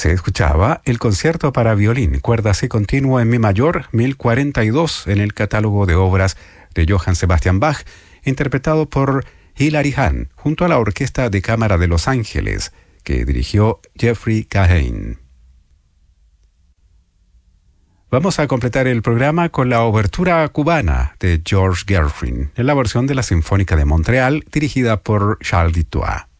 Se escuchaba el concierto para violín, cuerdas y continuo en mi mayor 1042 en el catálogo de obras de Johann Sebastian Bach, interpretado por Hilary Hahn, junto a la Orquesta de Cámara de Los Ángeles, que dirigió Jeffrey Kahane. Vamos a completar el programa con la obertura cubana de George Gershwin, en la versión de la Sinfónica de Montreal, dirigida por Charles Dutoit.